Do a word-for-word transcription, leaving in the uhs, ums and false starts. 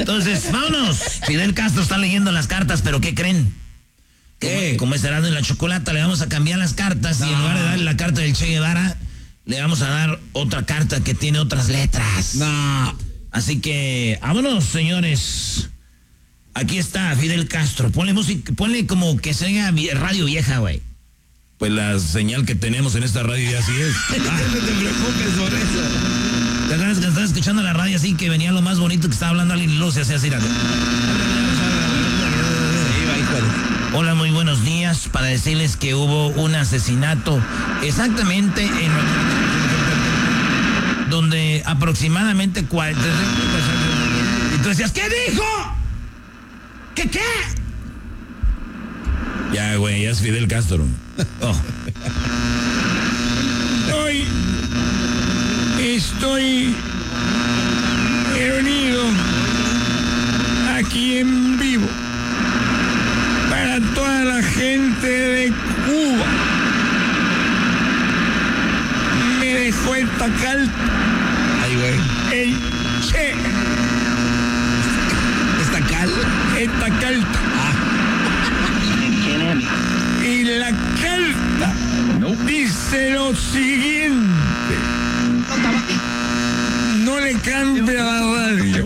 Entonces, vámonos. Fidel Castro está leyendo las cartas, pero ¿qué creen? ¿Qué? Como, como es Erasmo y la Chocolata, le vamos a cambiar las cartas no. Y en lugar de darle la carta del Che Guevara, le vamos a dar otra carta que tiene otras letras. No. Así que, vámonos, señores. Aquí está Fidel Castro. Ponle música, ponle como que sea radio vieja, güey. Pues la señal que tenemos en esta radio ya así es. Ah, no te preocupes por eso. ¿Te acuerdas que estaba escuchando la radio así que venía lo más bonito que estaba hablando alguien y luego se hacía así? Hola, muy buenos días. Para decirles que hubo un asesinato exactamente en donde aproximadamente cuarenta. Y tú decías, ¿qué dijo? ¿Qué qué? Ya, güey, ya es Fidel Castro. Oh. Hoy estoy reunido aquí en vivo para toda la gente de Cuba. Me dejó esta carta. Ay, güey. El Che. Esta cal. Esta carta. Ah. Y la carta dice lo siguiente. No le cambie a la radio.